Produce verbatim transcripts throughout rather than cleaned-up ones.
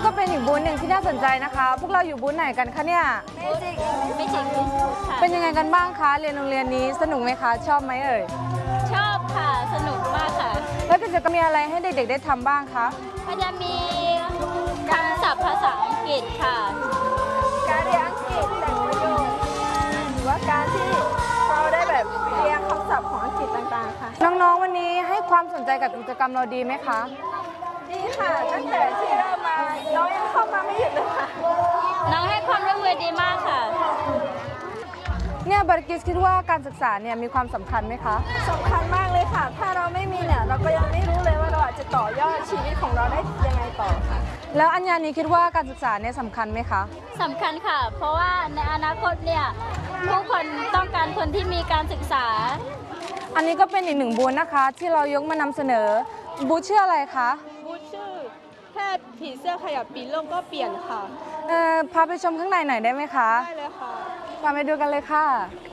ก็เป็นอีกบูธหนึ่งที่น่าสนใจนะคะ พวกเราอยู่บูธไหนกันคะเนี่ยไม่จริงไม่จริงค่ะเป็นยังไงกันบ้างคะเรียนโรงเรียนนี้สนุกไหมคะชอบไหมเอ่ยชอบค่ะสนุกมากค่ะแล้วกิจกรรมมีอะไรให้เด็กๆได้ทำบ้างคะก็จะมีคำศัพท์ภาษาอังกฤษค่ะการเรียนอังกฤษแต่งประโยคหรือว่าการที่เราได้แบบเรียนคำศัพท์ของอังกฤษต่างๆค่ะน้องๆวันนี้ให้ความสนใจกับกิจกรรมเราดีไหมคะดีค่ะตั้งแต่ที่เริ่มมาน้องยังเข้ามาไม่หยุดเลยค่ะน้องให้ความร่วมมือดีมากค่ะเนี่ยบาร์กิสคิดว่าการศึกษาเนี่ยมีความสำคัญไหมคะสำคัญมากเลยค่ะถ้าเราไม่มีเนี่ยเราก็ยังไม่รู้เลยว่าเราอาจจะต่อยอดชีวิตของเราได้ยังไงต่อค่ะแล้วอัญญานี้คิดว่าการศึกษาเนี่ยสำคัญไหมคะสำคัญค่ะเพราะว่าในอนาคตเนี่ยผู้คนต้องการคนที่มีการศึกษาอันนี้ก็เป็นอีกหนึ่งบูธนะคะที่เรายกมานำเสนอบูธชื่ออะไรคะบูธชื่อแค่ผีเสื้อขยับปีโลกก็เปลี่ยนค่ะเอ่อพาไปชมข้างในหน่อยได้ไหมคะได้เลยค่ะพาไปดูกันเลยค่ะ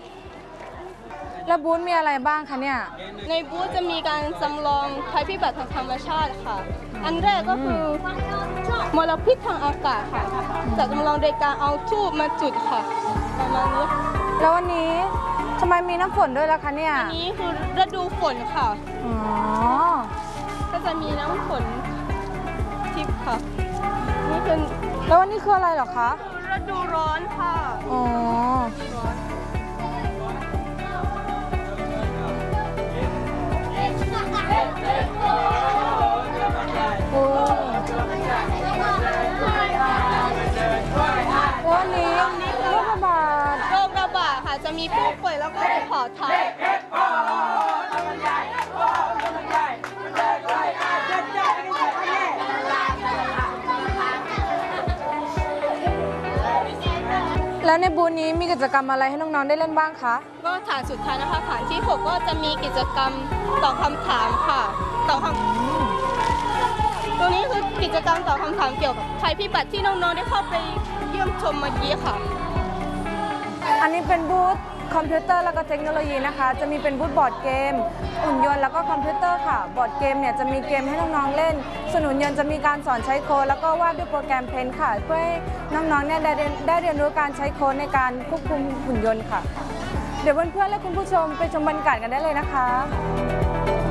แล้วบูธมีอะไรบ้างคะเนี่ยในบูธจะมีการจำลองภัยพิบัติทางธรรมชาติค่ะอันแรกก็คือมลพิษทางอากาศค่ะจะจำลองโดยการเอาทูบมาจุดค่ะประมาณนี้แล้ววันนี้ทำไมมีน้ำฝนด้วยล่ะคะเนี่ยอันนี้คือฤดูฝนค่ะอ๋อก็จะมีน้ำฝนทิพย์ค่ะนี่คือแล้ววันนี้คืออะไรเหรอคะฤดูร้อนค่ะอ๋อโอ้วันนี้โรคระบาดโรคระบาดค่ะจะมีผู้ป่วยแล้วก็ขอทานแล้วในบูธนี้มีกิจกรรมอะไรให้น้องๆได้เล่นบ้างคะก็ฐานสุดท้ายนะคะฐานที่หกก็จะมีกิจกรรมตอบคำถามค่ะตอบคำตรงนี้คือกิจกรรมตอบคำถามเกี่ยวกับภัยพิบัติที่น้องๆได้เข้าไปเยี่ยมชมเมื่อกี้ค่ะอันนี้เป็นบูธคอมพิวเตอร์แล้วก็เทคโนโลยีนะคะจะมีเป็นบูธบอร์ดเกมหุ่นยนต์แล้วก็คอมพิวเตอร์ค่ะบอร์ดเกมเนี่ยจะมีเกมให้น้องๆเล่นส่วนหุ่นยนต์จะมีการสอนใช้โค้ดแล้วก็วาดด้วยโปรแกรมเพนท์ค่ะเพื่อให้น้องๆเนี่ยได้ได้เรียนรู้การใช้โค้ดในการควบคุมหุ่นยนต์ค่ะเดี๋ยวเพื่อนๆและคุณผู้ชมไปชมบรรยากาศกันได้เลยนะคะ